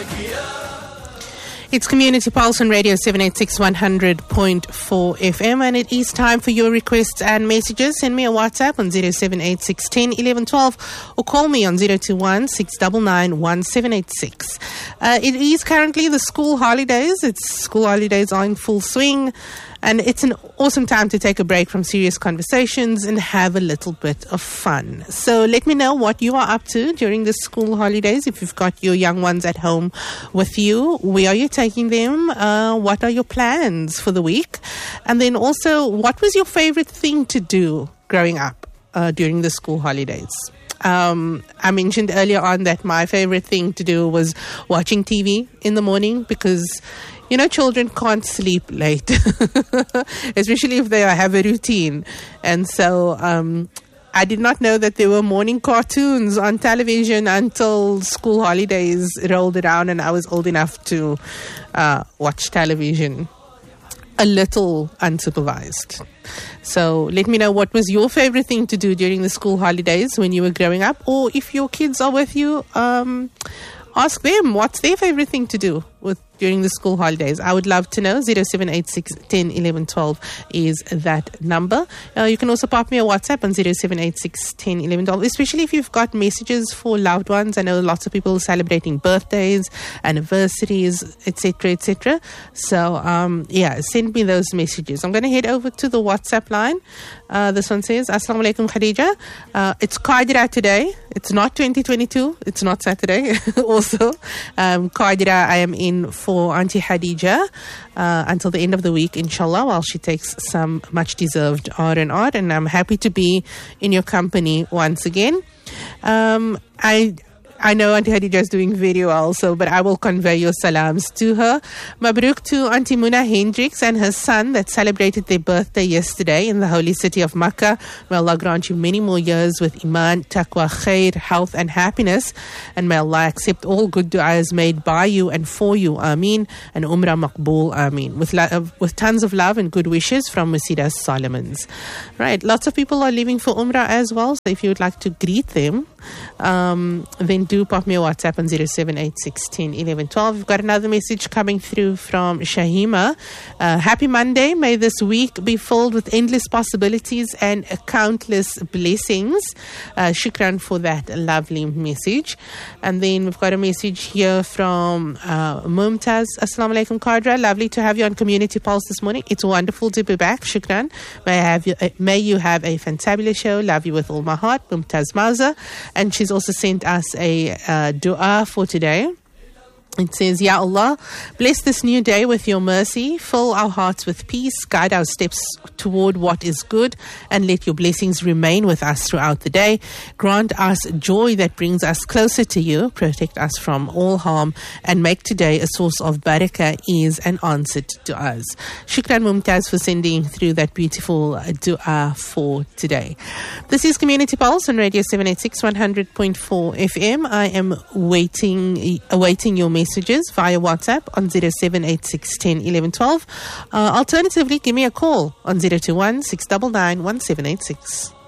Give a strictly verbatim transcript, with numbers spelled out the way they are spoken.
It's Community Pulse on Radio seven eighty-six one hundred point four F M, and it is time for your requests and messages. Send me a WhatsApp on zero seven eight six one zero one one one two or call me on zero two one six nine nine one seven eight six. Uh, it is currently the school holidays. It's school holidays are in full swing, and it's an awesome time to take a break from serious conversations and have a little bit of fun. So let me know what you are up to during the school holidays. If you've got your young ones at home with you, where are you taking them? Uh, what are your plans for the week? And then also, what was your favorite thing to do growing up uh, during the school holidays? Um, I mentioned earlier on that my favorite thing to do was watching T V in the morning because, you know, children can't sleep late, especially if they have a routine. And so um, I did not know that there were morning cartoons on television until school holidays rolled around and I was old enough to uh, watch television a little unsupervised. So let me know what was your favorite thing to do during the school holidays when you were growing up, or if your kids are with you, um, ask them what's their favorite thing to do with during the school holidays. I would love to know. zero seven eight six one zero one one one two is that number. Uh, you can also pop me a WhatsApp on zero seven eight six one zero one one one two, especially if you've got messages for loved ones. I know lots of people celebrating birthdays, anniversaries, et cetera, et cetera. So, um, yeah, send me those messages. I'm going to head over to the WhatsApp line. Uh, this one says, Assalamu alaikum, Khadija. Uh, it's Qadira today. It's not twenty twenty-two. It's not Saturday. Also, um, Qadira, I am in for Auntie Khadija uh, until the end of the week, inshallah, while she takes some much-deserved R and R. And I'm happy to be in your company once again. Um, I... I know Auntie Khadija is doing very well, so, but I will convey your salams to her. Mabruk to Auntie Muna Hendricks and her son that celebrated their birthday yesterday in the holy city of Makkah. May Allah grant you many more years with iman, taqwa, khair, health and happiness. And may Allah accept all good du'as made by you and for you. Ameen. And Umrah Maqbool. Ameen. With, lo- with tons of love and good wishes from Musidas Solomons. Right. Lots of people are leaving for Umrah as well. So if you would like to greet them, um, then do pop me a WhatsApp on zero seven eight six one zero one one one two. We've got another message coming through from Shahima. Uh, happy Monday. May this week be filled with endless possibilities and countless blessings. Uh, shukran for that lovely message. And then we've got a message here from uh, Mumtaz. Assalamu alaikum, Qadra. Lovely to have you on Community Pulse this morning. It's wonderful to be back. Shukran. May, I have you, uh, may you have a fantabulous show. Love you with all my heart. Mumtaz Mauza. And she's also sent us a uh, dua for today. It says, Ya Allah, bless this new day with your mercy, fill our hearts with peace, guide our steps toward what is good, and let your blessings remain with us throughout the day. Grant us joy that brings us closer to you, protect us from all harm, and make today a source of barakah, ease, and answer to us. Shukran Mumtaz for sending through that beautiful dua for today. This is Community Pulse on Radio seven eighty-six one hundred point four F M. I am waiting, awaiting your messages via WhatsApp on zero seven eight six one zero one one one two. Uh, alternatively, give me a call on zero two one six nine nine one seven eight six.